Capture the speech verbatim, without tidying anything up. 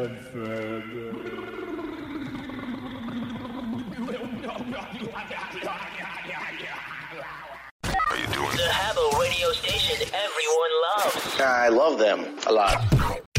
Bedford. Are you doing The Habbo radio station everyone loves. I love them a lot.